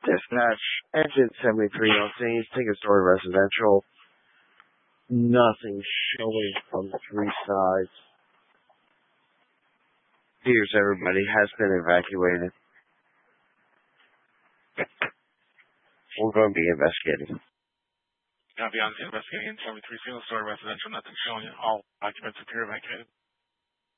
Dispatch, engine 73 on scene, Tinker Story Residential. Nothing showing from the three sides. Here's everybody has been evacuated. We're going to be investigating. Copy on the investigating 73 single story residential, nothing showing. All occupants appear evacuated.